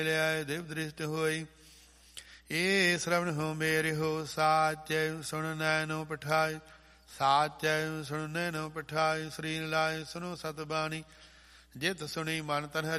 ਲਿਆਏ ਦੇਵ ਦ੍ਰਿਸ਼ਟ ਹੋਈ। ਏ ਸ਼ਰਵਣ ਹੋ ਮੇਰੇ ਹੋ ਸਾਚੈ ਸੁਣ ਨੈਨੋ ਪਠਾਇ। ਸਾਚੈ ਸੁਣ ਨੈਨੋ ਪਠਾਇ। ਸ੍ਰੀ ਲਾਇ ਸੁਨੋ ਸਤ ਬਾਣੀ। ਜਿਤ ਸੁਣੀ ਮਨ ਤਨ